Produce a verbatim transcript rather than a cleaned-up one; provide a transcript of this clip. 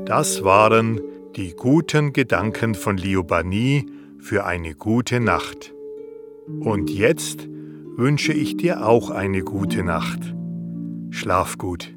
Das waren die guten Gedanken von Leo Bannis für eine gute Nacht. Und jetzt wünsche ich dir auch eine gute Nacht. Schlaf gut.